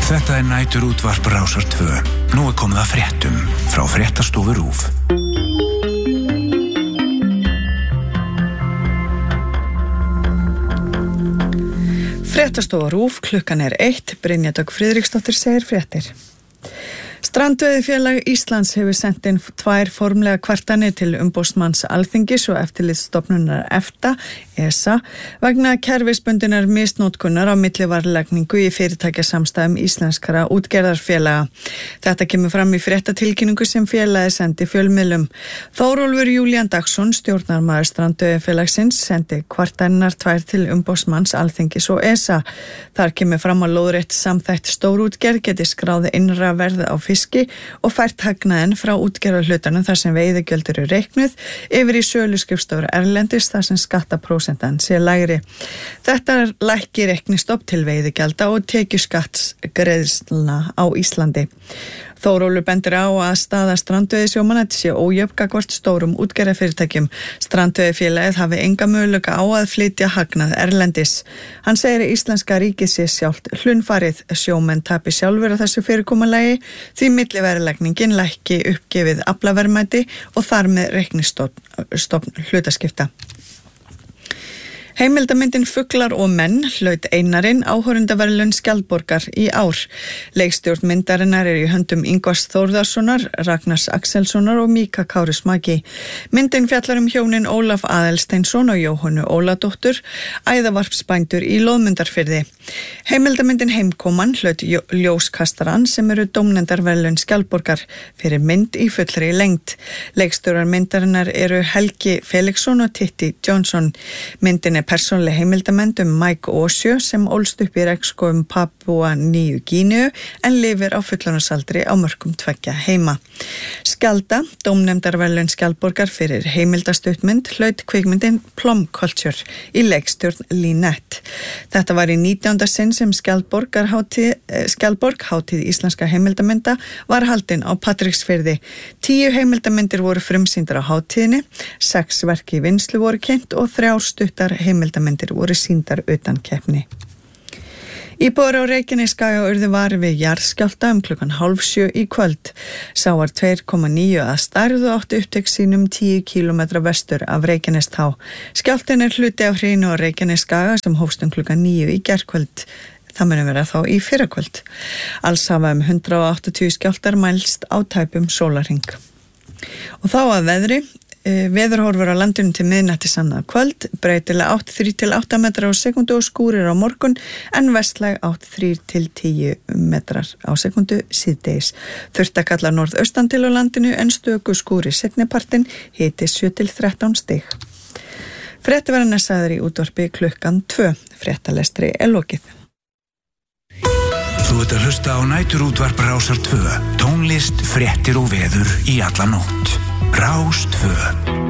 Þetta næturútvarp Rásar 2. Nú komið að fréttum frá Fréttastofu RÚV. Fréttastofa RÚV, klukkan 1, Brynja Dögg Friðriksdóttir segir fréttir. Strandveiðifélag Íslands hefur sent inn 2 formlega kvartanir til umboðsmanns Alþingis og eftirlitsstofnunar EFTA, ESA, vegna kerfisbundinnar misnotkunar á millivarðlagningu í fyrirtækjasamstæðum íslenskra útgerðarfélaga. Þetta kemur fram í fréttatilkynningu sem félagið sendi fjölmiðlum. Þórólfur Júlían Dagsson, stjórnarmaður Strandveiðifélagsins, sendi kvartanirnar 2 til umboðsmanns Alþingis og ESA. Þar kemur fram að lóðrétt samþætt stórútgerð geti skráð innra verð á fiski og fært hagnaðinn frá útgerðarhlutanum þar sem veiðigjöld eru reiknuð yfir í söluskrifstofur erlendis þar sem skattaprósentan sé lægri. Þetta lækki reiknistopp til veiðigjalda og tekjuskattsgreiðslna á Íslandi. Þórólfur bendir á að staða strandveiðisjómanna sé ójöfn gagnvart stórum útgerðarfyrirtækjum. Strandveiðifélagið hafi enga möguleika á að flytja hagnað erlendis. Hann segir að íslenska ríkið sé sjálft hlunnfarið. Sjómenn tapi sjálfur á þessu fyrirkomulagi því milliverðlagningin lækki uppgefið aflaverðmæti og þar með reiknistofn hlutaskipta. Heimildamyndin Fuglar og menn hlaut Einarinn áhorfendaverðlaun Skjaldborgar í ár. Leikstjórn myndarinnar í höndum Ingvars Þórðarssonar, Ragnars Axelssonar og Míka Kári Smaki. Myndin fjallar hjónin Ólaf Aðalsteinsson og Jóhönnu Óladóttur, æðavarpsbændur í Loðmundarfirði. Heimildamyndin Heimkoman hlaut Ljóskastaran sem eru dómnefndarverðlaun Skjaldborgar fyrir mynd í fullri lengd. Leikstjórar myndarinnar eru Helgi Felixson og Titti Johnson. Myndin persónleg heimildamend Mike Osjö sem ólst upp í regnskógum Papúa Nýju Gíneu en lifir á fullorðinsaldri á mörkum 2 heima. Skjalda, dómnefndarverðlaun Skjaldborgar fyrir heimildastuttmynd, hlaut kvikmyndin Plum Culture í leikstjórn Línett. Þetta var í 19. sinn sem Skjaldborg, hátíð íslenska heimildamynda, var haldin á Patreksfirði. 10 heimildamyndir voru frumsýndar á hátíðinni, 6 verk í vinnslu voru kynnt og 3 stuttar heimildamindir voru sýndar utan keppni. Íbúar á Reykjanesskaga urðu varir við jarðskjálfta klukkan 6:30 í kvöld. Sá var 2,9 að stærð og átti upptök sínum 10 km vestur af Reykjanestá. Skjálftinn hluti af hrinu á Reykjanesskaga sem hófst klukkan 9 í gærkvöld. Það muni vera þá í fyrrakvöld. Alls hafa 180 skjálftar mælst á tæpum sólarhring. Og þá að veðri. Veðurhorfur á landinu til miðnættis annað kvöld, breytileg átt 3-8 metrar á sekundu og skúrir á morgun en vestlæg átt 3-10 metrar á sekundu síðdegis. Þurrt að kalla norðaustan til á landinu en stöku skúri seinnipartinn, hiti 7-13 stig. Frétti verða sagður í útvarpi klukkan 2. Fréttalestri lokið. Þú ert að hlusta á næturútvarp Rásar 2. Tónlist, fréttir og veður í alla nótt. Rás 2.